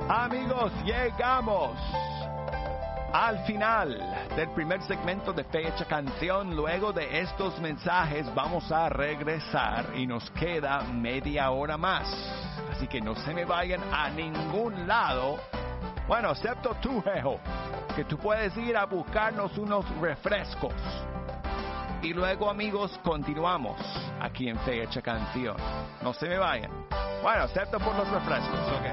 Amigos, llegamos al final del primer segmento de Fecha Canción. Luego de estos mensajes vamos a regresar y nos queda media hora más. Así que no se me vayan a ningún lado. Bueno, excepto tú, Jejo, que tú puedes ir a buscarnos unos refrescos. Y luego, amigos, continuamos aquí en Fecha Canción. No se me vayan. Bueno, excepto por los refrescos, ok.